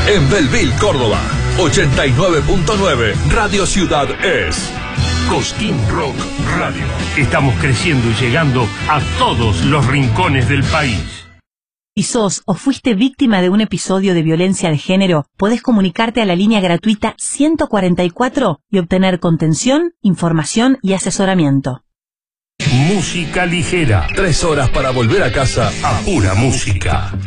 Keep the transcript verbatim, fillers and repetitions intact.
En Belville, Córdoba, ochenta y nueve punto nueve, Radio Ciudad es Cosquín Rock Radio. Estamos creciendo y llegando a todos los rincones del país. Si sos o fuiste víctima de un episodio de violencia de género, podés comunicarte a la línea gratuita ciento cuarenta y cuatro y obtener contención, información y asesoramiento. Música ligera. Tres horas para volver a casa a pura música.